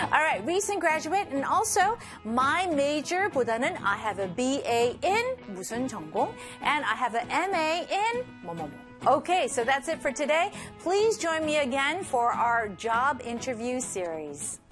All right, recent graduate and also my major보다는 I have a BA in 무슨 전공 and I have an MA in 뭐뭐뭐. Okay, so that's it for today. Please join me again for our job interview series.